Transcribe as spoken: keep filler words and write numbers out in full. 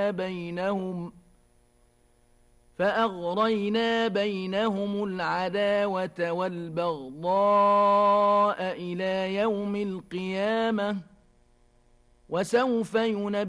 فأغرينا بينهم فأغرينا بينهم العداوة والبغضاء إلى يوم القيامة وسوف ينبئهم